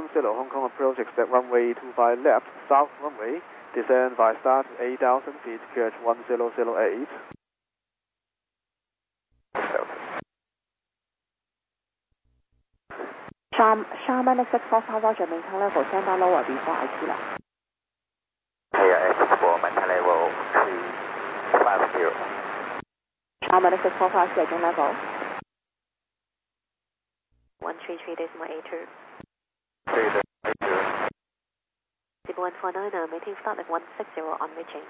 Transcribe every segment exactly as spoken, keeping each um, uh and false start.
ten, Hong Kong approach, expect runway two five left, south runway, descend by start eight thousand feet, Q H one zero zero eight. Sharm, Sharman six four five, Roger, maintain level, stand by lower before I T level. Here, X four, maintain level three five zero. Sharman six four five, schedule level. one three three decimal eight two. three eight two. Zip one four nine, uh, maintain start at one six zero on reaching.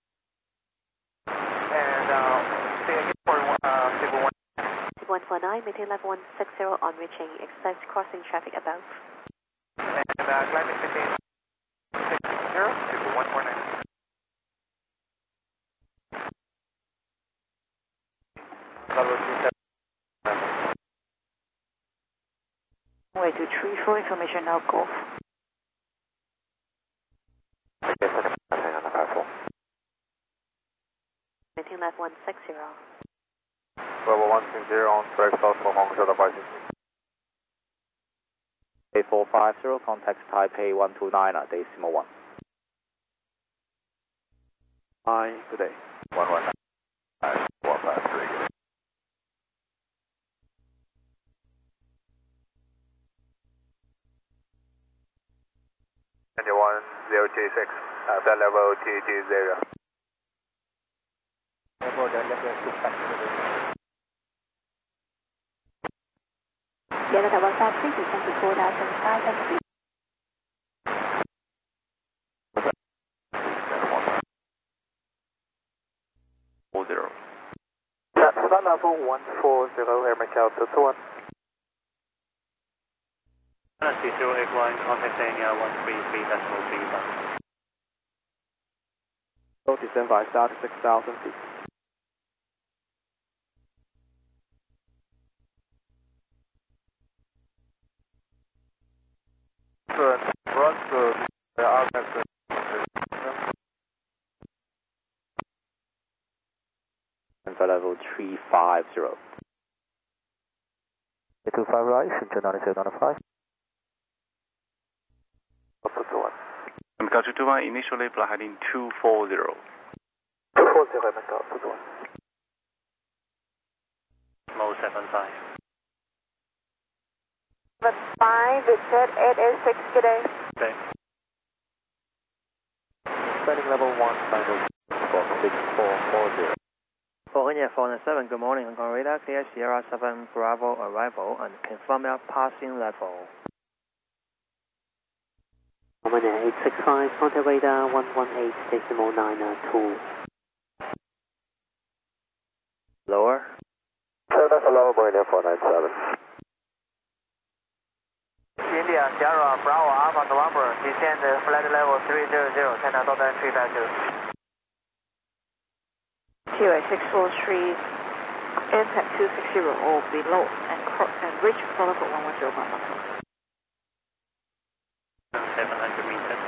And uh, say again for uh, Zip one. Zip one four nine, maintain level one six zero on reaching, expect crossing traffic above. And uh, climate maintain six zero, Zip one four nine. Level two seven. Way to three four, information now, golf. Maintain level one six zero. Level one six zero on strike south for Hong Kong devices. eight four five zero, contact Taipei one two nine, decimal one. Hi, good day. one one nine, one five three. one zero T six, after level T T zero. Level the level six five. Delta one five three, descend to four thousand five hundred feet. four zero. Start level one four zero, Air Macau two two one. C zero eight one, contacting uh, one three three decimal three five. So descend by start six thousand feet. Good. Run to the outside. Level three five zero. two five right, Shenzhen ninety-seven ninety-five. Macau two two one, initially flight heading two four zero. two four zero, Macau two two one. Low seven five. seven five, it's at eight eight six, good day. Okay. Standing level one, final for six four four zero. Boeing four nine seven, good morning. On radar, clear Sierra seven Bravo arrival and confirm your passing level. Boeing eight six five, contact radar one one eight decimal nine two. Lower. So that's a lower Boeing four nine seven. India Sierra Bravo Alpha November, descend flight level three zero zero, China Southern three five two. Q A six four three, N-Tech two six zero or below, and, and reach protocol one one zero one. seven hundred meters.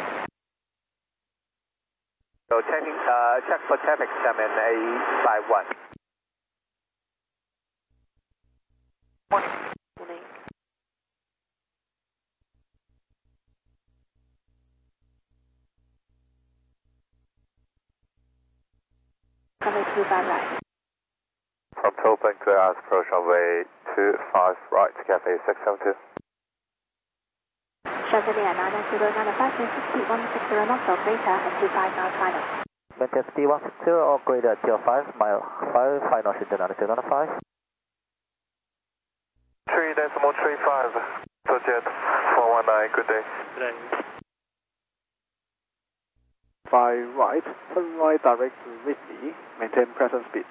So checking, uh, check for traffic jam in A five one. Morning. Morning. Coming two five right. From Topeng to our approach runway two five right, Cafe six seven two. Shenzhen nine zero nine five, speed one six zero knots or greater and two five nine final. Maintain speed one six zero or greater T L five, mile five, final Shenzhen nine zero nine five. three decimal three five, so jet four one nine, good day. Good day. Five right, turn right direct to Whitney, maintain present speed.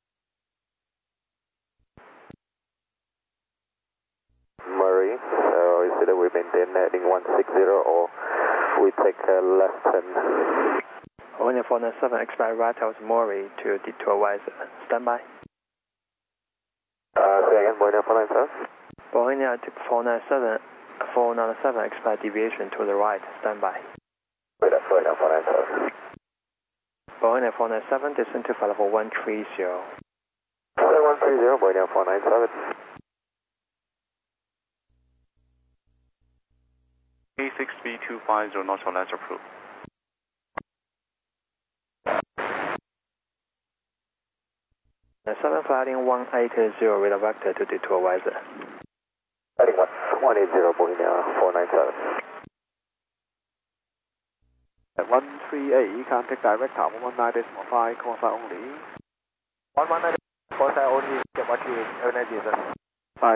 Murray, so is it that we maintain heading one six zero or we take a left turn? Boeing four nine seven, expect right towards Maury to detour west. Stand by. Uh, say again, Boeing four nine seven? Boeing four nine seven, four nine seven, expect deviation to the right. Stand by. Boeing four nine seven. Boeing four nine seven, descend to flight level one three zero. one three zero, Boeing four nine seven. A six B two five zero knots or less approved. seven flighting one eight zero radar vector to detour visor. Heading one eight zero, Bohemia four nine seven. At one three eight, contact direct tower one nine decimal five, call sign only. one one nine, call sign only, get what you energy, sir. Bye.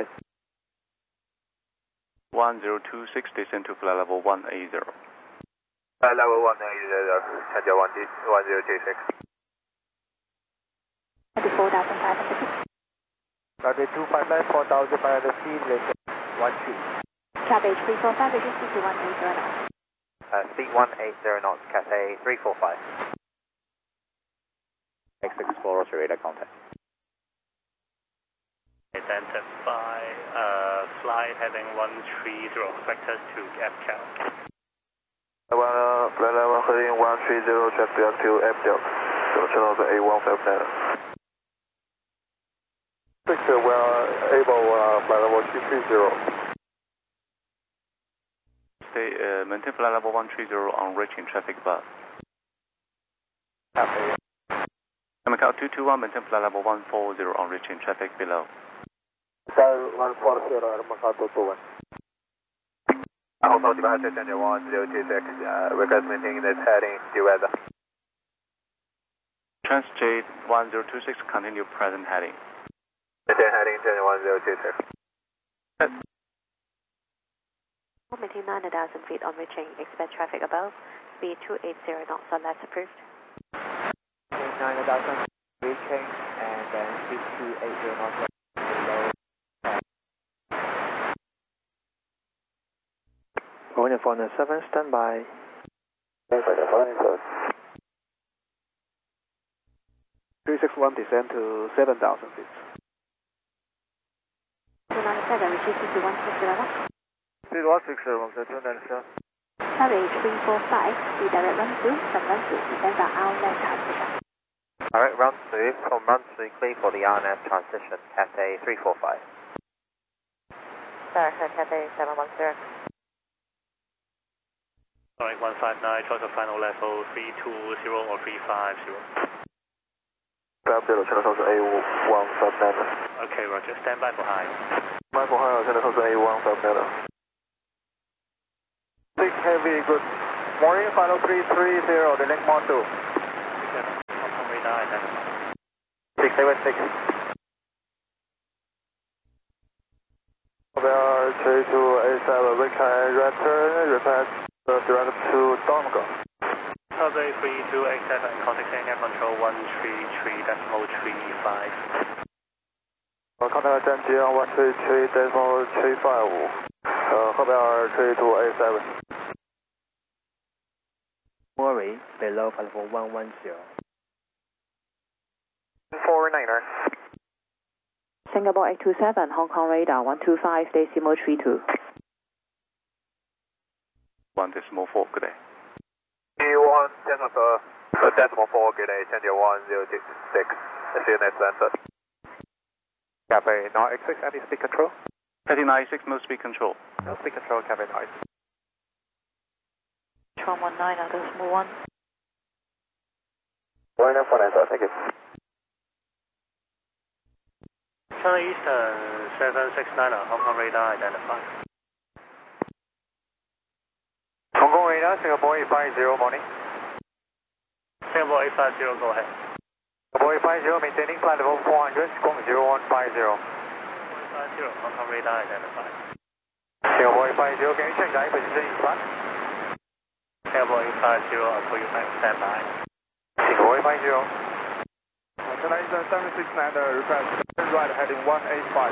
one zero two six, descend to flight level one eight zero. Flight level one eight zero, Chanjiao one zero two six. four thousand five hundred feet. Runway two five nine, four thousand five hundred feet, left one three. Traffic three four five, reduce to one eight zero knots. Uh, speed one eight zero knots, Cathay three four five. X six four, radar contact. Identify uh, flight heading one three zero, vectors to F C A L. Uh, flight level heading one three zero, check back to F C A L. Channel A one five nine. Victor, we are able uh, flight level two three zero. Stay, uh, maintain flight level one three zero on reaching traffic above. Copy. Macau two two one, maintain flight level one four zero on reaching traffic below. one four zero, Macau two two one. Alpha departure Chanjiao one zero two six, uh, request maintaining this heading due weather. Transjade one zero two six, continue present heading. Maintain heading Chanjiao one zero two six. Maintain nine thousand feet on reaching, expect traffic above, speed two eighty knots or less approved. nine thousand, reaching, and then speed two eighty knots below. Boeing four nine seven, stand by. three six one, descend to seven thousand feet. two nine seven, reduce to one six zero knots. Speed one six zero, two nine seven. Traffic three four five, redirect run through from run through, descend the outlet transition. Alright, run through, from run through, clear for the R N F transition, Cathay three four five. Sorry, Cathay seven one zero. Sorry, one five nine, choice of final level three two zero or three five zero. Grab zero, channel A one five nine. Okay, roger, stand by for high. My for high, channel A one five nine. Six heavy, good morning, final three three zero, the link one two. Hong radar identified. six seven six. We are three two eight seven, we can return, repair, uh, direct to Donegal. Traffic three two eight seven, contacting air control one three three decimal three five. Uh, contact 战机 one three three decimal three five. 呃，后边three two eight seven. Worry, below flight level one one zero. four niner. Singapore eight two seven, Hong Kong radar one two five decimal three two. one decimal four, good day. one decimal, uh, decimal four, good day, Chanjiao one zero two six. See you next answer. Cafe nine X six, any speed control? Heading nine six, no speed control. No speed control, Cafe nine. one one nine, decimal one. one nine four nine, sir, thank you. China Eastern seven six nine, Hong Kong radar identified. Hong Kong radar, Singapore eight five zero, morning. Singapore eight five zero, go ahead. Singapore eight five zero, maintaining flight level four hundred, Kong zero one five zero. eight five zero, Hong Kong radar identified. Singapore eight five zero, can you check the position in front? Singapore eight five zero, I'll call you back, stand by. Singapore eight five zero. China Eastern seven six nine, request right heading one eight five.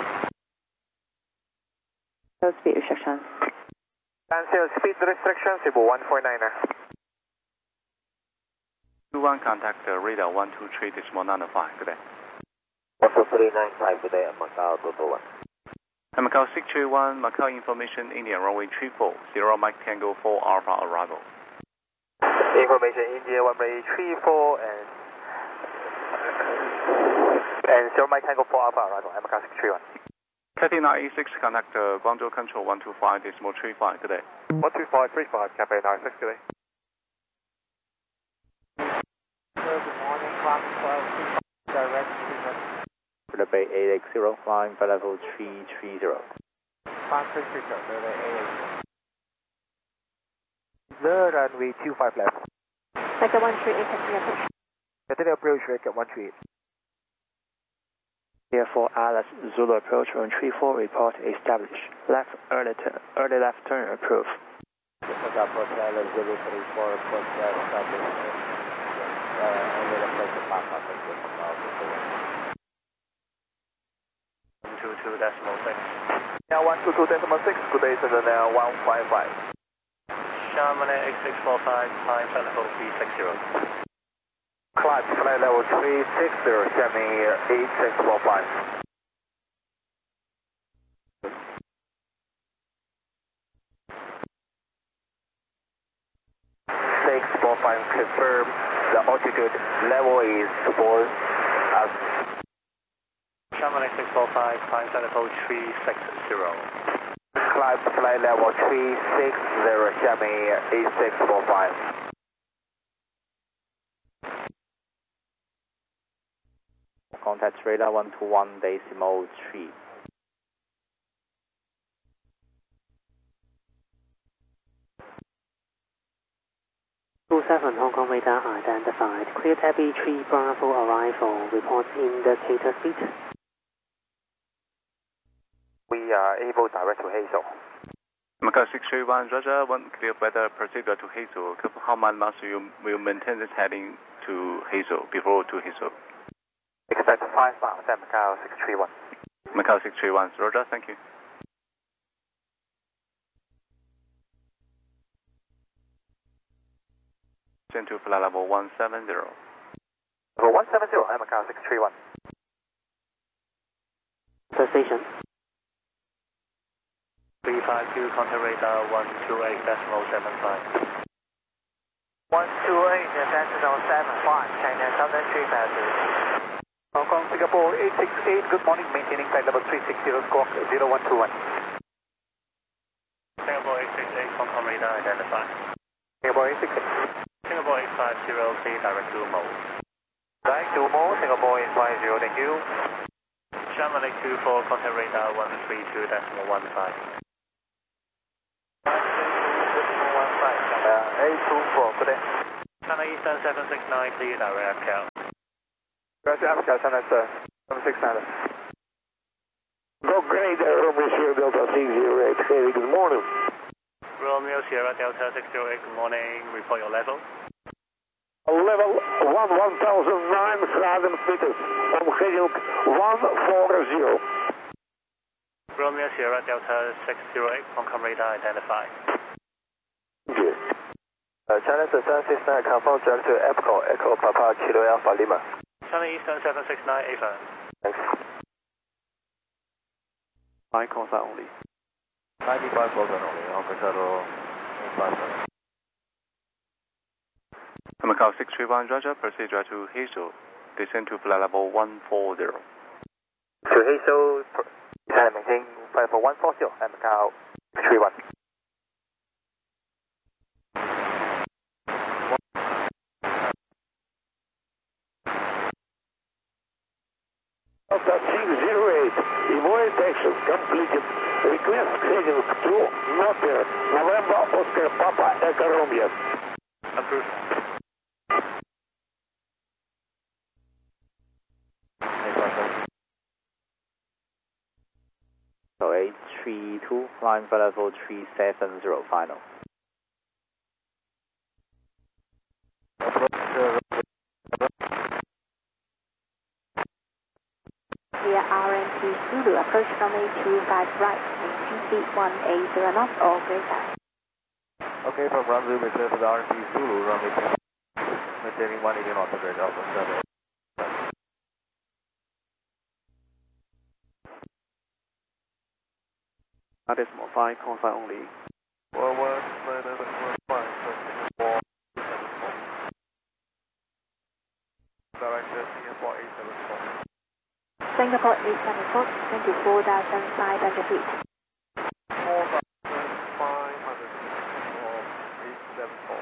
No speed restrictions. Cancel speed restrictions, Cebu one four niner. two one, contact uh, radar one two three decimal nine five, good day. one two three nine five, good day, Macau two two one. Macau six three one, Macau information, India runway three four, zero Mike Tango four Alpha arrival. Information, India runway three four and and zero Mike Tango four Alpha arrival, Macau six three one. Cathay nine eight six, contact uh, Guangzhou Control one two five decimal three five, good day. one two five three five, Cathay nine six, good day. Good morning, Climb twelve three five, direct to The Bay eight eight zero, flying by level three three zero. Climb three three zero, the Bay eight eight zero. The runway two five left. Second one three eight, taxi approach. Continue approach, Rick at one three eight. Here for Alice, Zulu approach, run three four, report established. Left early turn, early left turn approved. Approach Alice, Zulu three four, approach established. Uh, only the place to park up and get from out one two two decimal six. Now one two two decimal six, good day, center now one five five. Chamonix eight six four five, climb flight level three six zero. Climb flight level three six zero, Chamonix eight six four five. six four five, confirm the altitude level is for us. Chamonix six four five, climb flight level three six zero. Climb flight level three six zero, Chamonix eight six four five. Contact radar one two one decimal three. two seven, Hong Kong radar identified. Clear Tabby three Bravo arrival. Report indicator speed. We are able direct to Hazel. Macau six three one, Roger, one clear weather, proceed to Hazel. How many miles will you will maintain this heading to Hazel, before to Hazel? Expect five miles at Macau six three one. Macau six three one, Roger, thank you. Send to flight level one seven zero. Level one seven zero, at Macau six three one. The station. three five two, contact radar one two eight decimal seven five. one two eight decimal seven five, China Southern three five zero. Hong Kong, Singapore eight six eight, good morning, maintaining flight level three six zero, squawk zero one two one. Singapore eight six eight, Hong Kong radar identified. Singapore eight six eight. Singapore eight five zero, clear direct to Mo. Direct to Mo, Singapore eight five zero, thank you. Chamonix two four, contact radar one three two decimal one five. one five, eight two four, good day. China Eastern seven six nine, clear direct F C A L. Roger, F C A L, China Eastern seven six nine. Go great, Romeo Sierra Delta six zero eight, hey, good morning. Romeo Sierra Delta six zero eight, good morning, report your level. Level one one thousand nine hundred meters, I'm heading one four zero. Romeo Sierra Delta six zero eight, Hong Kong radar identified. Thank you. Uh, China Eastern seven six nine, confirm direct to Echo, Echo Papa Kilo Alpha Lima. China Eastern seven six nine, affirm. Thanks. Fine, contact only. ninety-five percent only, Alpha Shuttle five seven. Macau six three one, Roger, proceed direct to Hazel. Descend to flight level one four zero. To Hazel, descend and maintain flight level one four zero at Macau six three one. Delta six zero eight, avoid action completed. Request heading to Noper, November Oscar Papa Echo Romeo. Approved. So eight three two, flying for level three seven zero, final. Via R M P Zulu, approach runway two five right, maintain speed one eight zero knots or greater. Okay, from runway return to the R M P Zulu, runway maintaining one eighty knots, great Alpha seven. Decimal five, contact only. One one nine nine one five, Singapore eight seven four. Direct Singapore eight seven four. Singapore eight seven four, twenty-four thousand five hundred feet. four thousand five hundred for eight seven four.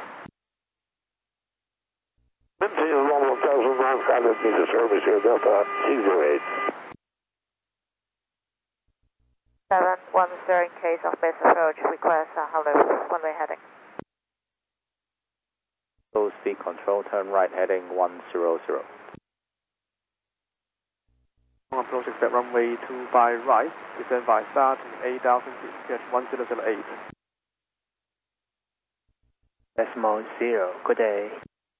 Maintain one thousand nine hundred meters, service here, Delta six zero eight. seven one zero in case of base approach, request a hello, one-way heading. Low speed control, turn right heading one zero zero. Approach expect runway two five right, descend by start eight thousand feet, catch one zero zero eight. Decimal zero, good day.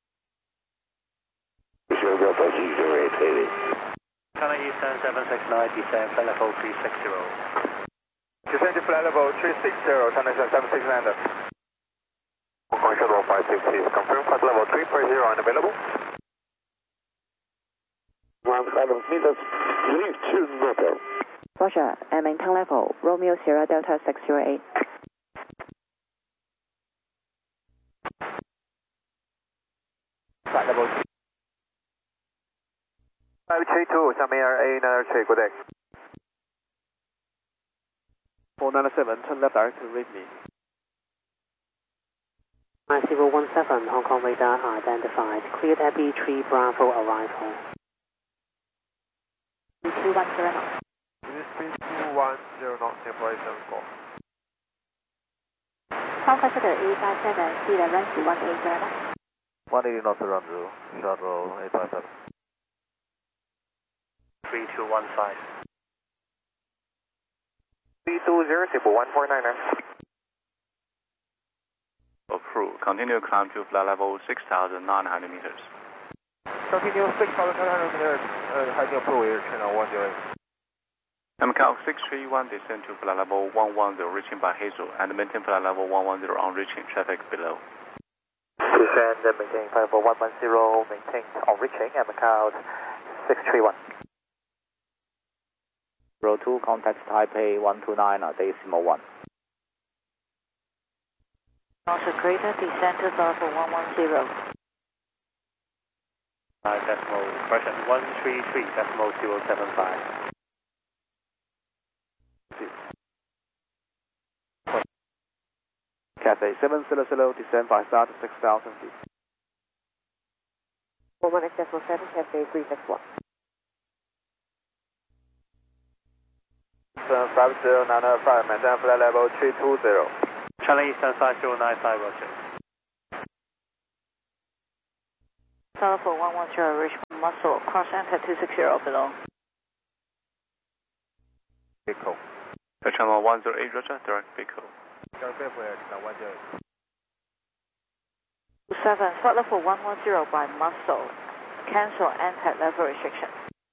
Zero Delta six zero eight, Haley. China Eastern seven six nine, descend flight level three six zero. Descend to flight level three six zero, China Eastern seven six nine. Hong Kong Shuttle five six six, confirm flight level three four zero unavailable. one hundred meters, leave to Noto. Roger, and maintain level, Romeo Sierra Delta six zero eight. Flight level five three two, Xiamen Air A nine three, good day. four nine seven, turn left direct to read me. nine zero one seven, Hong Kong radar identified. Cleared Abbey three Bravo arrival. two one zero knots. Speed two one zero knots, Singapore eight seven four. Alpha Shuttle eight five seven, speed and run to one eight zero knots. one eighty knots around zero, Shuttle eight five seven. three two one five. three two zero, Singapore one four nine. Approved. Continue climb to flight level six thousand nine hundred meters. Continue six thousand nine hundred meters, uh, heading approach air channel one zero eight. M C A O six three one, descend to flight level one one zero, reaching by Hazel, and maintain flight level one one zero on reaching, traffic below. Descend and maintain flight level one one zero, maintain on reaching, M C A O six three one. Zero two, contact Taipei one two nine, decimal one. Also greater, descend to level one one zero. Uh, decimal, correction, one three three, decimal zero seven five. Cathay seven zero zero, descend by start six thousand feet. four one X F seven, Cathay three six one. five zero nine five, maintain flight level three two zero. China Eastern five zero nine five, Roger. Level one one zero, reach muscle, cross enter two six zero below. Echo. Channel one zero eight, Roger, direct vehicle. seven, flight level one one zero by muscle, cancel anti-level restriction.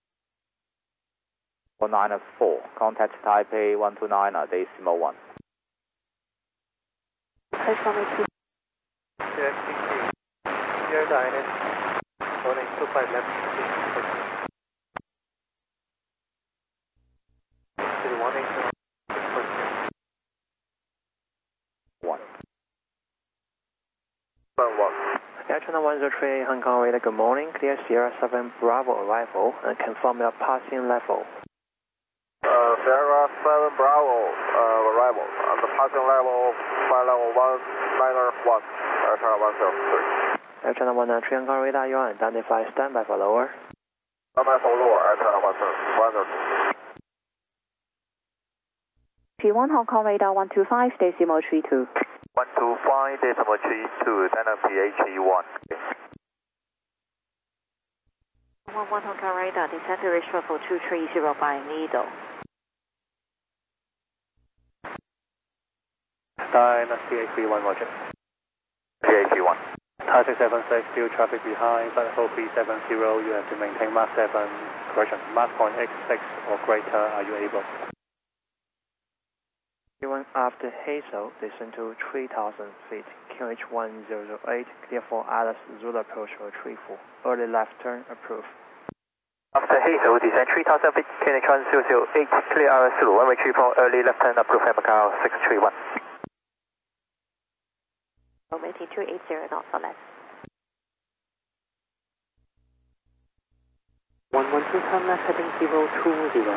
one nine four, contact Taipei one two nine, decimal one. Place one eight two. Here, here the I N S, holding two five left, one eight zero. one. Air Channel one zero three, Hong Kong radar, good morning. Clear Sierra seven Bravo arrival and confirm your passing level. Uh, Sierra seven Bravo uh, arrival, and the passing level, flight level one nine one, Air Channel one zero three. Air Channel one zero three, Hong Kong radar, you are identified, standby for lower. Standby for lower, Air Channel one zero two. P one Hong Kong radar one two five, decimal three two. one two five, decimal three two, China P H E one. one one Hong Kong radar, descend to reach level two three zero by needle. China P H E one, Roger. P H E one. Thai six seven six, still traffic behind, flight level three seven zero, you have to maintain Mach seven, correction, Mach point eight six or greater, are you able? One after Hazel, descend to three thousand feet, Q H one zero zero eight, clear for Alice Zulu approach for three four. Early left turn, approved. After Hazel, descend three thousand feet, Q H one zero zero eight, clear Alice Zulu, one way three four, early left turn, approved, M C A O six three one. Maintain two eight zero knots or less. one one to turn left heading zero two zero.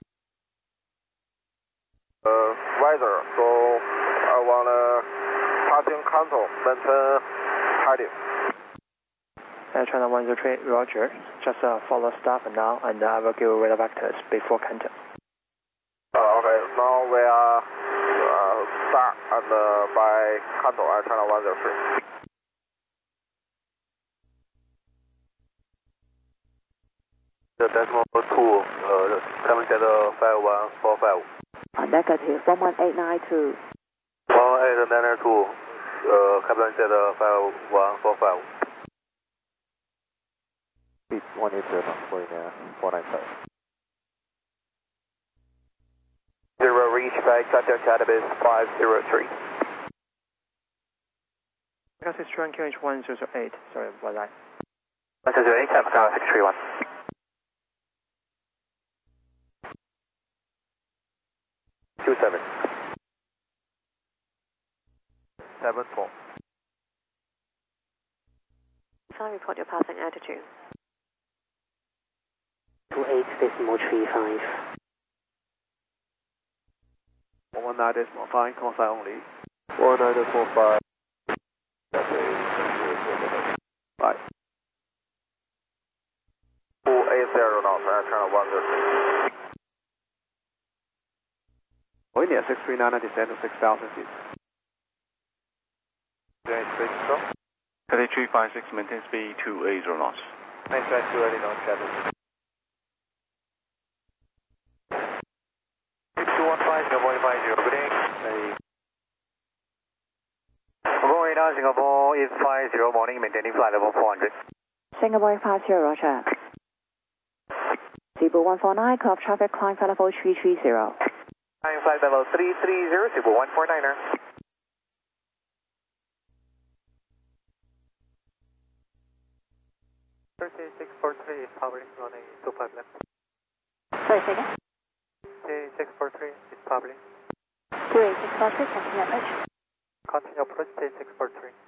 Uh, weather, so I wanna passing console, maintain heading. Uh, China one zero three, roger. Just uh, follow staff now, and I will give radar vectors before Canton. Uh, okay, now we are uh, start and uh, by console at China one zero three. The decimal two, uh, coming at uh, five one four five. Uh, negative, one one eight nine two. one eight nine two, uh, coming at uh, five one four five. Speed one eight zero, going uh, four nine five. Zero reach by contact database five zero three. Because it's Q H one zero zero eight, sorry about that. one zero zero eight, Macau six three one. Two seven. Seven four. Sorry, report your passing altitude. two eight decimal three five. one one nine decimal five, call sign only. one nine decimal five. Right. two eight zero knots, and China one zero three. Wind at six three nine, descend to six thousand feet. thirty-three five six, maintain speed two eight zero knots. Nice try, two eighty knots, Captain. six two one five, Singapore five zero, good evening. Singapore eight nine, Singapore is five zero, morning, maintaining flight level four hundred. Singapore five zero, roger. Cebu one four nine, call traffic, climb flight level three three zero. Climb flight level three three zero, Cebu one four niner. thirty-six forty-three is public, running two five left. Sorry, say again? thirty-six forty-three is public. two eight six four three, continue approach. Continue approach, thirty-six forty-three.